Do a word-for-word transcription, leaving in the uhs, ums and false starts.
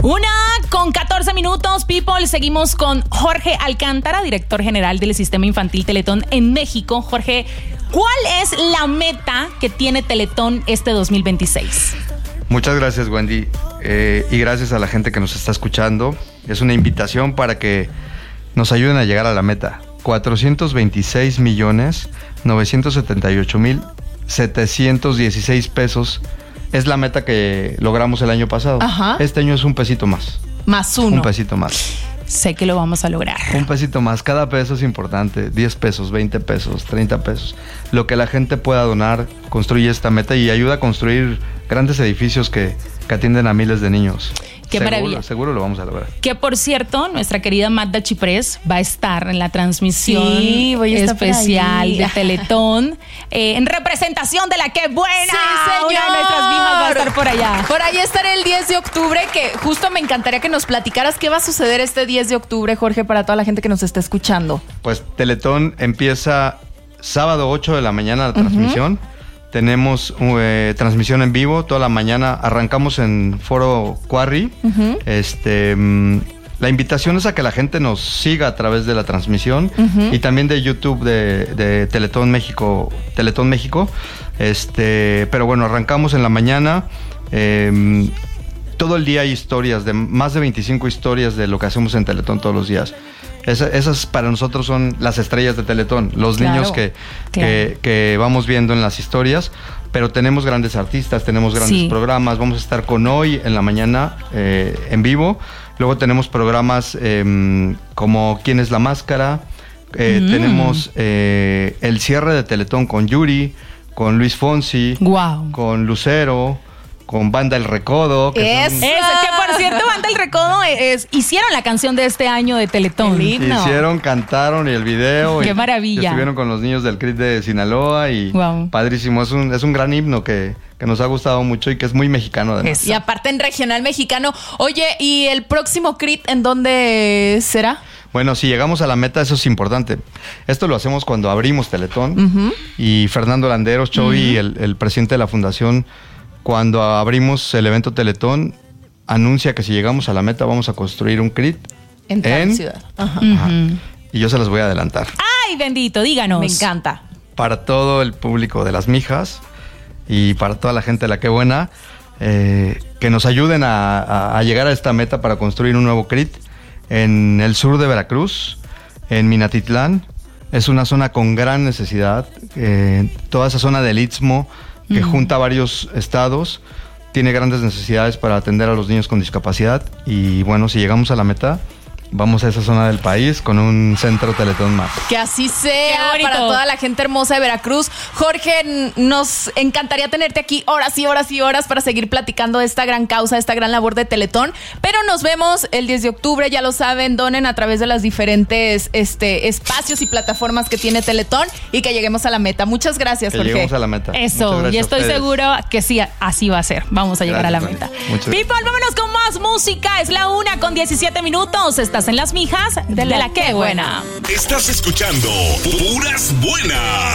Una con catorce minutos, people. Seguimos con Jorge Alcántara, director general del Sistema Infantil Teletón en México. Jorge, ¿cuál es la meta que tiene Teletón este dos mil veintiséis? Muchas gracias, Wendy, eh, y gracias a la gente que nos está escuchando. Es una invitación para que nos ayuden a llegar a la meta. cuatrocientos veintiséis millones novecientos setenta y ocho mil setecientos dieciséis pesos es la meta que logramos el año pasado. Ajá. Este año es un pesito más. Más uno. Un pesito más. Sé que lo vamos a lograr. Un pesito más. Cada peso es importante. diez pesos, veinte pesos, treinta pesos. Lo que la gente pueda donar construye esta meta y ayuda a construir grandes edificios que, que atienden a miles de niños. Qué seguro, maravilla. Seguro lo vamos a lograr. Que por cierto, nuestra querida Magda Chiprés va a estar en la transmisión sí, voy a estar especial de Teletón eh, en representación de la Qué Buena. Sí, señor. Una de nuestras mismas va a estar por allá. Por ahí estará el diez de octubre, que justo me encantaría que nos platicaras qué va a suceder este diez de octubre, Jorge, para toda la gente que nos está escuchando. Pues Teletón empieza sábado ocho de la mañana la transmisión. Uh-huh. Tenemos eh, transmisión en vivo toda la mañana. Arrancamos en Foro Quarry. Uh-huh. Este, mm, la invitación es a que la gente nos siga a través de la transmisión uh-huh. y también de YouTube de, de Teletón México. Teletón México. Este, pero bueno, arrancamos en la mañana. Eh, todo el día hay historias, de más de veinticinco historias de lo que hacemos en Teletón todos los días. Esa, esas para nosotros son las estrellas de Teletón, los claro, niños que, claro. que, que vamos viendo en las historias, pero tenemos grandes artistas, tenemos grandes sí. programas. Vamos a estar con Hoy en la mañana eh, en vivo. Luego tenemos programas eh, como ¿Quién es la máscara? Eh, mm. Tenemos eh, el cierre de Teletón con Yuri, con Luis Fonsi, wow. con Lucero, con Banda El Recodo. Que es, son... es que por cierto, Banda El Recodo es, hicieron la canción de este año de Teletón. Hicieron, cantaron y el video. Qué y, maravilla. Y estuvieron con los niños del C R I T de Sinaloa y wow. padrísimo. Es un, es un gran himno que, que nos ha gustado mucho y que es muy mexicano además. Eso. Y aparte en regional mexicano. Oye, ¿y el próximo C R I T en dónde será? Bueno, si llegamos a la meta, eso es importante. Esto lo hacemos cuando abrimos Teletón. Uh-huh. Y Fernando Landeros, Chovy, uh-huh. el, el presidente de la fundación, cuando abrimos el evento Teletón, anuncia que si llegamos a la meta vamos a construir un C R I T en tal en... ciudad. Ajá. Ajá. Y yo se las voy a adelantar. ¡Ay, bendito! Díganos. Me encanta. Para todo el público de Las Mijas y para toda la gente de la Qué Buena, eh, que nos ayuden a, a, a llegar a esta meta para construir un nuevo C R I T en el sur de Veracruz, en Minatitlán. Es una zona con gran necesidad. Eh, toda esa zona del Istmo que mm. junta varios estados, tiene grandes necesidades para atender a los niños con discapacidad. Y bueno, si llegamos a la meta, vamos a esa zona del país con un centro Teletón más. Que así sea para toda la gente hermosa de Veracruz. Jorge, nos encantaría tenerte aquí horas y horas y horas para seguir platicando de esta gran causa, esta gran labor de Teletón. Pero nos vemos el diez de octubre, ya lo saben, donen a través de las diferentes este, espacios y plataformas que tiene Teletón y que lleguemos a la meta. Muchas gracias, que Jorge. Lleguemos a la meta. Eso, y estoy seguro que sí, así va a ser. Vamos a llegar gracias, a la meta. People, vámonos con más música. Es la una con diecisiete minutos. Estás en Las Mijas de la, de la Qué Buena. Estás escuchando Puras Buenas.